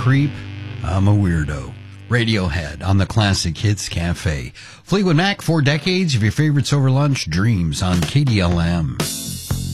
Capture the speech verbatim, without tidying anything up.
creep, I'm a weirdo. Radiohead on the Classic Hits Cafe. Fleetwood Mac, four decades of your favorites over lunch, Dreams on K D L M.